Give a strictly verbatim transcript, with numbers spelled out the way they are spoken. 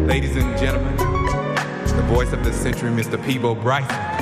Ladies and gentlemen, the voice of the century, Mister Peabo Bryson.